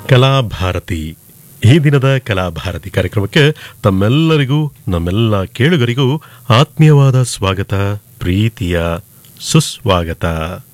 ಕಲಾಭಾರತಿ ಈ ದಿನದ ಕಲಾಭಾರತಿ ಕಾರ್ಯಕ್ರಮಕ್ಕೆ ತಮ್ಮೆಲ್ಲರಿಗೂ ನಮ್ಮೆಲ್ಲ ಕೇಳುಗರಿಗೂ ಆತ್ಮೀಯವಾದ ಸ್ವಾಗತ, ಪ್ರೀತಿಯ ಸುಸ್ವಾಗತ.